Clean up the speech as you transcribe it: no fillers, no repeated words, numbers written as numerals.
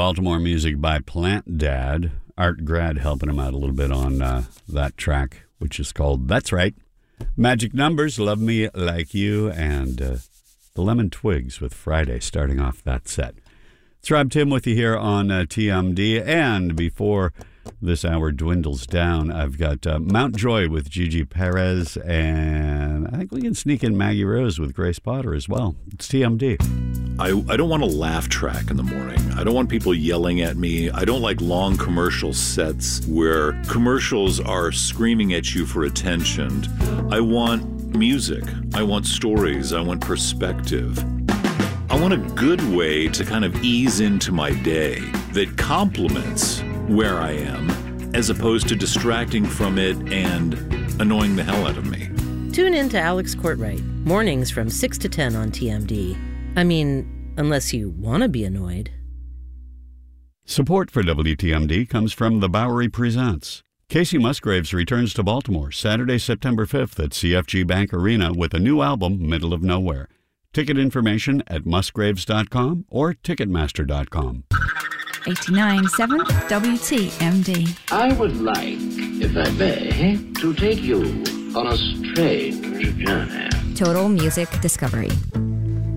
Baltimore music by Plant Dad. Art Grad helping him out a little bit on that track, which is called That's Right. Magic Numbers, Love Me Like You, and the Lemon Twigs with Friday starting off that set. It's Rob Tim with you here on TMD, and before this hour dwindles down, I've got Mount Joy with Gigi Perez, and I think we can sneak in Maggie Rose with Grace Potter as well. It's TMD. I don't want a laugh track in the morning. I don't want people yelling at me. I don't like long commercial sets where commercials are screaming at you for attention. I want music. I want stories. I want perspective. I want a good way to kind of ease into my day that complements where I am, as opposed to distracting from it and annoying the hell out of me. Tune in to Alex Courtwright, mornings from 6 to 10 on TMD. I mean, unless you want to be annoyed. Support for WTMD comes from The Bowery Presents. Casey Musgraves returns to Baltimore Saturday, September 5th at CFG Bank Arena with a new album, Middle of Nowhere. Ticket information at musgraves.com or ticketmaster.com. 89.7 WTMD. I would like, if I may, to take you on a strange journey. Total Music Discovery.